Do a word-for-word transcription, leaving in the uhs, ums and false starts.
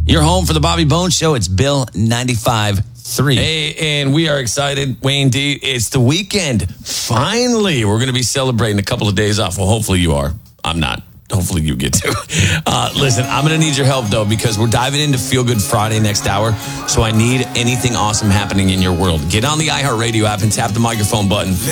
You're home for the Bobby Bones Show. It's Bill ninety-five point three. Hey, and we are excited, Wayne D. It's the weekend. Finally, we're going to be celebrating a couple of days off. Well, hopefully you are. I'm not. Hopefully you get to. Uh, listen, I'm going to need your help, though, because we're diving into Feel Good Friday next hour. So I need anything awesome happening in your world. Get on the iHeartRadio app and tap the microphone button.